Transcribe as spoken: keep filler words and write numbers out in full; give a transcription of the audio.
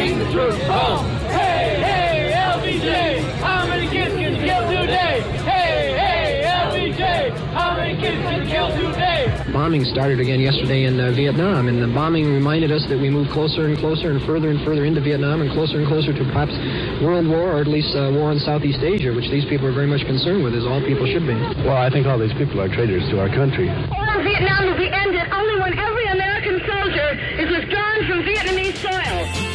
bring the troops home. Hey, hey, L B J, how many kids can you kill today? Hey, hey, L B J, how many kids can you kill today? Bombing started again yesterday in uh, Vietnam, and the bombing reminded us that we move closer and closer and further and further into Vietnam and closer and closer to perhaps world war, or at least uh, war in Southeast Asia, which these people are very much concerned with, as all people should be. Well, I think all these people are traitors to our country. All of Vietnam will be ended only when every American soldier is withdrawn from Vietnamese soil.